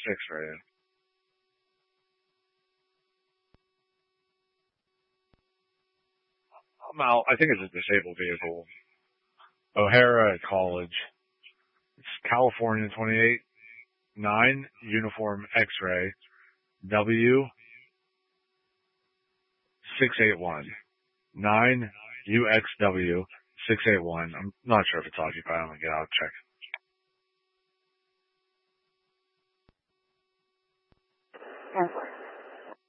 rated. I'm out. I think it's a disabled vehicle. O'Hara at College. It's California 28 9 Uniform X-ray W 681 9 UXW 681. I'm not sure if it's occupied. I'm gonna get out and check.